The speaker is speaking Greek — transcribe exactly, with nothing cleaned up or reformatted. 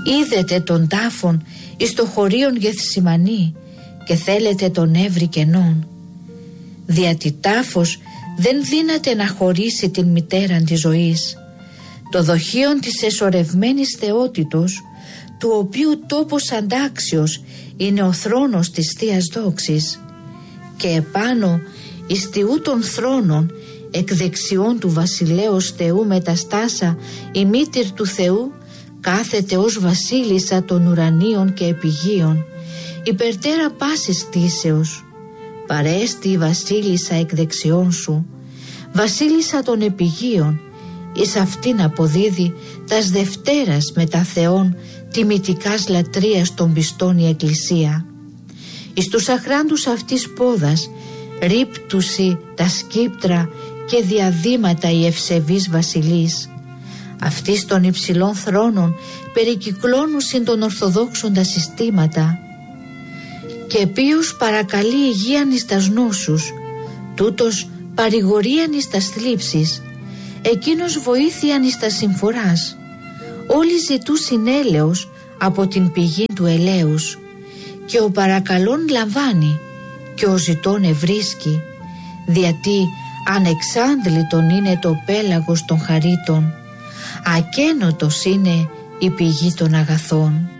είδετε τον τάφον εις το χωρίον Γεθσιμανή και θέλετε τον εύρη κενών. Διότι τάφος δεν δύναται να χωρίσει την μητέραν της ζωής, το δοχείον της εσωρευμένης θεότητος, του οποίου τόπος αντάξιος είναι ο θρόνος της Θείας Δόξης, και επάνω εις τιού των θρόνων εκ δεξιών του βασιλέως Θεού μεταστάσα η μήτηρ του Θεού κάθεται ως βασίλισσα των ουρανίων και επιγείων, υπερτέρα πάσης στήσεως. Παρέστη η βασίλισσα εκ δεξιών σου, βασίλισσα των επιγείων, εις αυτήν αποδίδει τας Δευτέρας μετά Θεόν τιμητικάς λατρείας των πιστών η Εκκλησία. Εις τους αχράντους αυτής πόδας ρίπτουσι τα σκύπτρα και διαδήματα η ευσεβής βασιλής. Αυτής των υψηλών θρόνων περικυκλώνουσιν των Ορθοδόξων τα συστήματα, και ποιος παρακαλεί υγείαν εις τας νόσους, τούτος παρηγορίαν εις τας θλίψεις, εκείνος βοήθειαν εις τας συμφοράς. Όλοι ζητούσιν έλεος από την πηγή του ελέους, και ο παρακαλών λαμβάνει και ο ζητών ευρίσκει, διατί ανεξάντλητον είναι το πέλαγος των χαρίτων, ακένοτος είναι η πηγή των αγαθών.